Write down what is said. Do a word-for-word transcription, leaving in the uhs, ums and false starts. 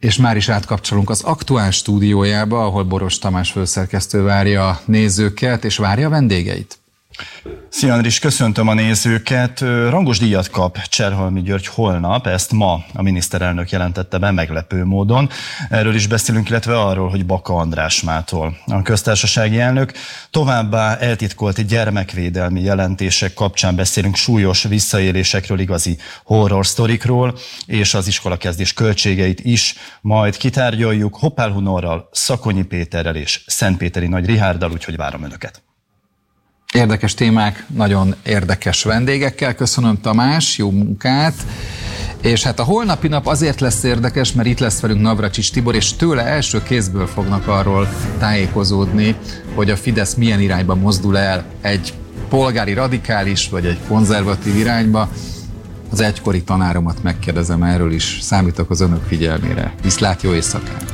És már is átkapcsolunk az Aktuál stúdiójába, ahol Boros Tamás főszerkesztő várja a nézőket, és várja a vendégeit. Szia Andris, köszöntöm a nézőket. Rangos díjat kap Cserhalmi György holnap, ezt ma a miniszterelnök jelentette be meglepő módon. Erről is beszélünk, illetve arról, hogy Baka András mától a köztársasági elnök. Továbbá eltitkolt gyermekvédelmi jelentések kapcsán beszélünk súlyos visszaélésekről, igazi horror sztorikról, és az iskolakezdés költségeit is majd kitárgyaljuk Hoppál Hunorral, Szakonyi Péterrel és Szentpéteri Nagy Richárddal, úgyhogy várom önöket. Érdekes témák, nagyon érdekes vendégekkel. Köszönöm, Tamás, jó munkát. És hát a holnapi nap azért lesz érdekes, mert itt lesz velünk Navracsics Tibor, és tőle első kézből fognak arról tájékozódni, hogy a Fidesz milyen irányba mozdul el, egy polgári radikális vagy egy konzervatív irányba. Az egykori tanáromat megkérdezem erről is, számítok az önök figyelmére. Viszlát, jó éjszakát!